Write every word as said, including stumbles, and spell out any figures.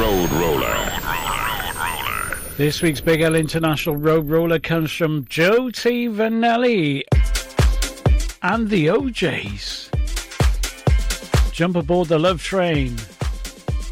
Road Roller. This week's Big L International Road Roller comes from Joe T. Vannelli and the O Js. Jump aboard the love train.